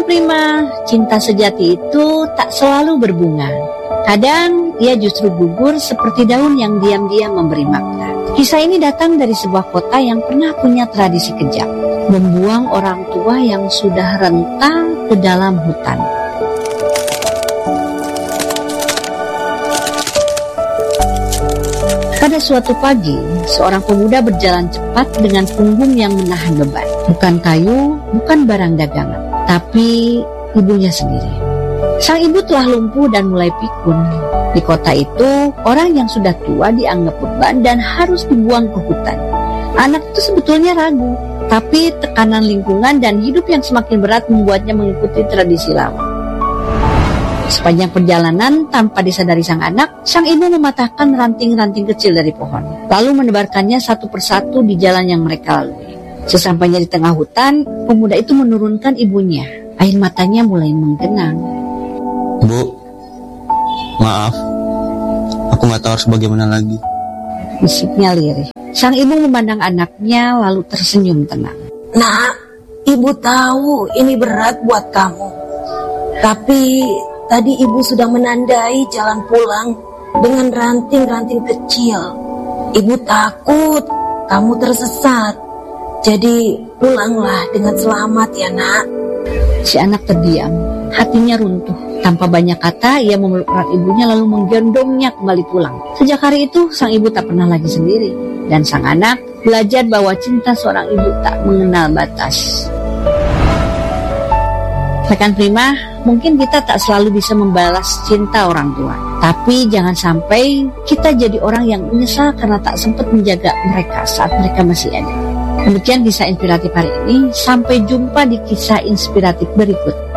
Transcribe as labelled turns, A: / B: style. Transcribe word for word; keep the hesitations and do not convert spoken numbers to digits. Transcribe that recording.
A: Rekan Prima, cinta sejati itu tak selalu berbunga. Kadang ia justru gugur seperti daun yang diam-diam memberi makna. Kisah ini datang dari sebuah kota yang pernah punya tradisi kejam, membuang orang tua yang sudah renta ke dalam hutan. Pada suatu pagi, seorang pemuda berjalan cepat dengan punggung yang menahan beban. Bukan kayu, bukan barang dagangan, tapi ibunya sendiri. Sang ibu telah lumpuh dan mulai pikun. Di kota itu, orang yang sudah tua dianggap beban dan harus dibuang ke hutan. Anak itu sebetulnya ragu, tapi tekanan lingkungan dan hidup yang semakin berat membuatnya mengikuti tradisi lama. Sepanjang perjalanan, tanpa disadari sang anak, sang ibu mematahkan ranting-ranting kecil dari pohon, lalu menebarkannya satu persatu di jalan yang mereka lalui. Sesampainya di tengah hutan, pemuda itu menurunkan ibunya. Air matanya mulai menggenang.
B: Bu, maaf, aku gak tahu harus bagaimana lagi,
A: bisiknya lirih. Sang ibu memandang anaknya lalu tersenyum tenang.
C: Nak, ibu tahu ini berat buat kamu. Tapi tadi ibu sudah menandai jalan pulang dengan ranting-ranting kecil. Ibu takut kamu tersesat. Jadi pulanglah dengan selamat ya nak.
A: Si anak terdiam, hatinya runtuh. Tanpa banyak kata, ia memeluk erat ibunya lalu menggendongnya kembali pulang. Sejak hari itu, sang ibu tak pernah lagi sendiri. Dan sang anak belajar bahwa cinta seorang ibu tak mengenal batas. Rekan Prima, mungkin kita tak selalu bisa membalas cinta orang tua. Tapi jangan sampai kita jadi orang yang menyesal karena tak sempat menjaga mereka saat mereka masih ada. Demikian kisah inspiratif hari ini. Sampai jumpa di kisah inspiratif berikut.